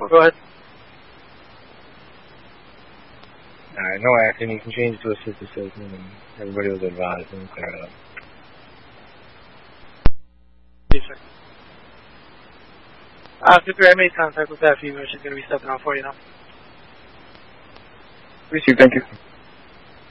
Go ahead. Alright, no action. You can change to assist the system, and everybody was advised and clear it up. Yes, sir. Victor, I made contact with that female. She's going to be stepping out for you now. Receive, thank you.